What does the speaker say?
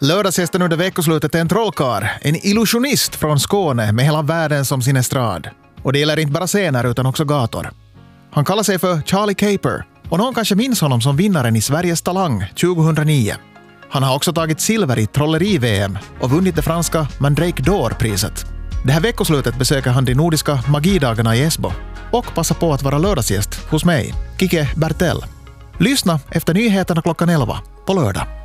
Lördagsgästen under veckoslutet är en trollkarl, en illusionist från Skåne med hela världen som sin estrad. Och det gäller inte bara scener utan också gator. Han kallar sig för Charlie Caper och någon kanske minns honom som vinnaren i Sveriges Talang 2009. Han har också tagit silver i trolleri-VM och vunnit det franska Mandrake d'Or-priset. Det här veckoslutet besöker han de nordiska magidagarna i Esbo och passar på att vara lördagsgäst hos mig, Kike Bertell. Lyssna efter nyheterna klockan 11 på lördag.